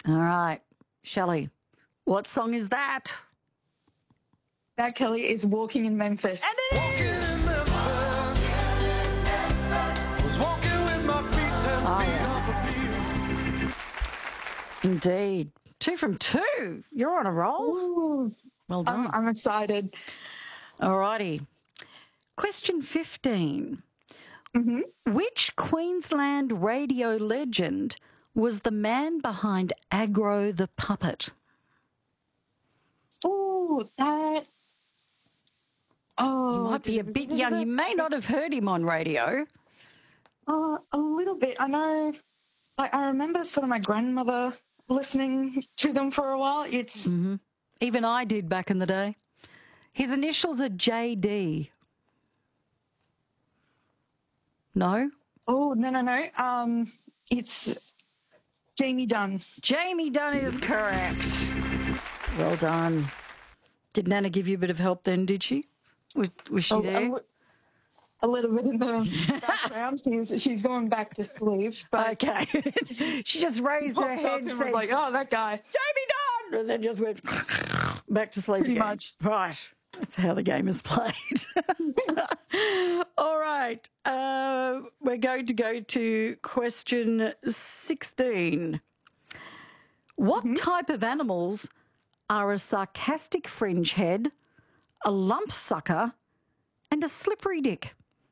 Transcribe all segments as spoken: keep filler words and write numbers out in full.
All right, Shelley, what song is that? That, Kelly, is Walking in Memphis. And it Walking in Memphis, was walking with my feet ten Oh, feet yes. off the beat. Indeed. Two from two. You're on a roll. Ooh, Well done. I'm, I'm excited. All righty. Question fifteen. Mm-hmm. Which Queensland radio legend was the man behind Agro the Puppet? Oh, that. Oh, You might be a bit young. You may not have heard him on radio. Uh, a little bit. I know. Like, I remember sort of my grandmother listening to them for a while. It's Mm-hmm. Even I did back in the day. His initials are J D. No? oh no no no. Um, it's Jamie Dunn. Jamie Dunn is correct. Well done. Did Nana give you a bit of help then, did she? Was, was she A, there? a, a little bit in the background. She's she's going back to sleep. But Okay. She just raised her popped up head and and said, was like, "Oh, that guy." Jamie Dunn! And then just went back to sleep Pretty again. much. Right. That's how the game is played. All right. Uh, we're going to go to question sixteen. What Mm-hmm. type of animals are a sarcastic fringe head, a lump sucker, and a slippery dick?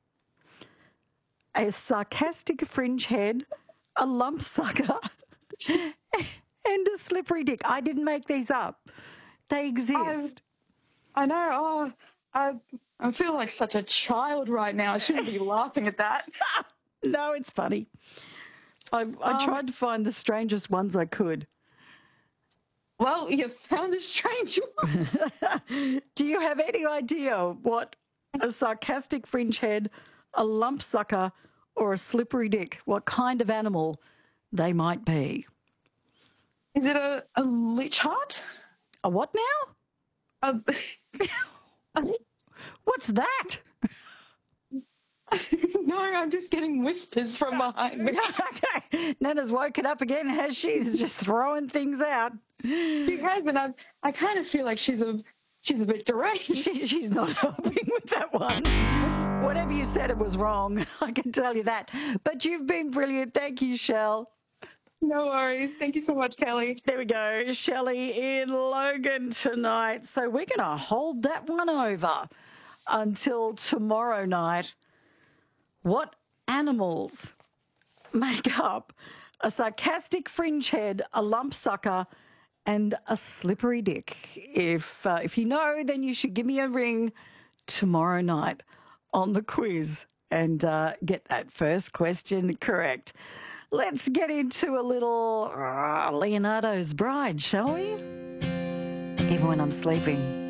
A sarcastic fringe head, a lump sucker, and a slippery dick. I didn't make these up. They exist. I know. Oh, I I feel like such a child right now. I shouldn't be laughing at that. No, it's funny. I, I Um, tried to find the strangest ones I could. Well, you found a strange one. Do you have any idea what a sarcastic fringe head, a lump sucker, or a slippery dick, what kind of animal they might be? Is it a, a lich heart? A what now? A, a, What's that? no, I'm just getting whispers from behind me. Okay. Nana's woken up again, has she? She's just throwing things out. She has, and I, I kind of feel like she's a she's a bit deranged. She, she's not helping with that one. Whatever you said, it was wrong. I can tell you that. But you've been brilliant. Thank you, Shell. No worries. Thank you so much, Kelly. There we go. Shelley in Logan tonight. So we're going to hold that one over until tomorrow night. What animals make up a sarcastic fringe head, a lump sucker, and a slippery dick? If uh, if you know, then you should give me a ring tomorrow night on the quiz and uh, get that first question correct. Let's get into a little uh, Leonardo's Bride, shall we? Even when I'm sleeping.